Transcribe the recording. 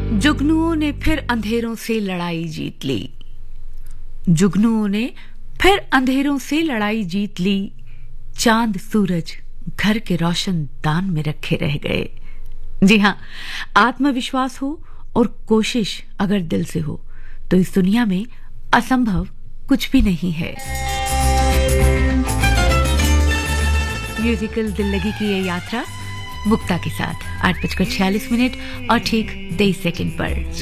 जुगनुओं ने फिर अंधेरों से लड़ाई जीत ली। जुगनुओं ने फिर अंधेरों से लड़ाई जीत ली। चांद सूरज घर के रोशन दान में रखे रह गए। जी हाँ, आत्मविश्वास हो और कोशिश अगर दिल से हो तो इस दुनिया में असंभव कुछ भी नहीं है। म्यूजिकल दिल लगी की ये यात्रा मुक्ता के साथ 8:46 और ठीक 23 सेकंड पर।